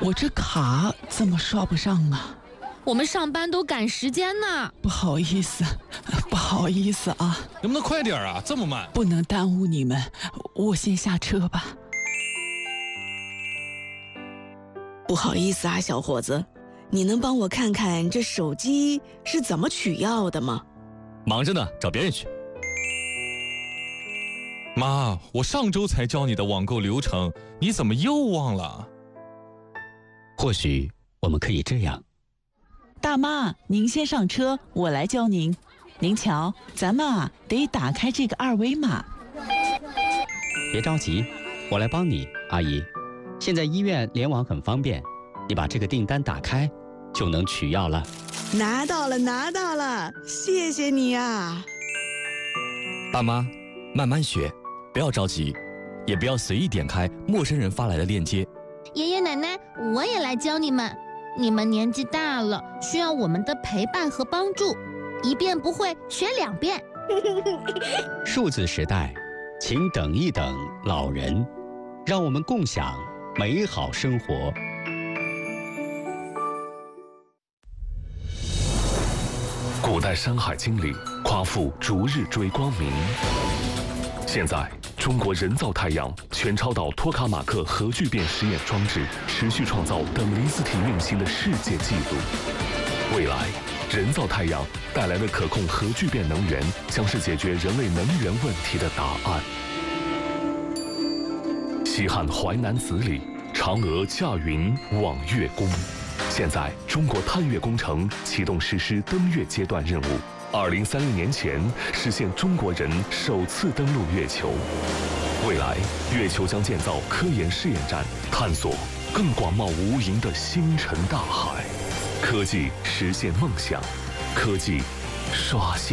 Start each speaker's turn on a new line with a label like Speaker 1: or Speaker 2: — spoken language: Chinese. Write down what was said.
Speaker 1: 我这卡怎么刷不上啊？
Speaker 2: 我们上班都赶时间呢。
Speaker 1: 不好意思啊。
Speaker 3: 能不能快点啊？这么慢。
Speaker 1: 不能耽误你们，我先下车吧。
Speaker 4: 不好意思啊，小伙子，你能帮我看看这手机是怎么取药的吗？
Speaker 5: 忙着呢，找别人去。
Speaker 3: 妈，我上周才教你的网购流程，你怎么又忘了？
Speaker 5: 或许我们可以这样。
Speaker 1: 大妈，您先上车，我来教您。您瞧，咱们得打开这个二维码。
Speaker 5: 别着急，我来帮你，阿姨。现在医院联网很方便，你把这个订单打开，就能取药了。
Speaker 4: 拿到了，谢谢你啊。
Speaker 6: 爸妈，慢慢学，不要着急，也不要随意点开陌生人发来的链接。
Speaker 2: 爷爷奶奶，我也来教你们。你们年纪大了，需要我们的陪伴和帮助，一遍不会学2遍。
Speaker 5: 数字时代，请等一等老人，让我们共享美好生活。
Speaker 7: 古代《山海经》里夸父逐日追光明，现在中国人造太阳全超导托卡马克核聚变实验装置持续创造等离子体运行的世界纪录。未来，人造太阳带来的可控核聚变能源将是解决人类能源问题的答案。西汉《淮南子》里，嫦娥驾云望月宫。现在，中国探月工程启动实施登月阶段任务。2030年前实现中国人首次登陆月球。未来，月球将建造科研试验站，探索更广袤无垠的星辰大海。科技实现梦想，科技刷新